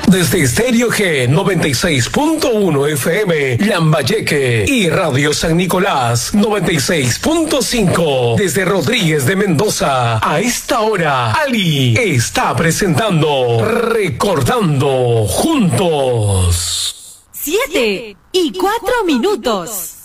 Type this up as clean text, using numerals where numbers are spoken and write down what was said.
Desde Estéreo G 96.1 FM, Lambayeque, y Radio San Nicolás 96.5. Desde Rodríguez de Mendoza, a esta hora, Ali está presentando Recordando Juntos. 7:04.